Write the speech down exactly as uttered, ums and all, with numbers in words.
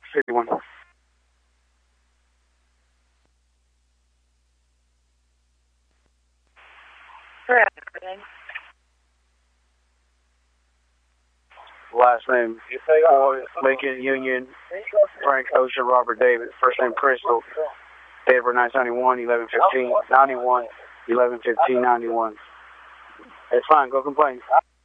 fifty-one. Last name, Boyd, Lincoln, Union, Frank, Ocean, Robert, David. First name, Crystal. Date of birth, nine seventy-one, eleven fifteen, ninety-one, eleven fifteen, ninety-one. It's fine, go complain.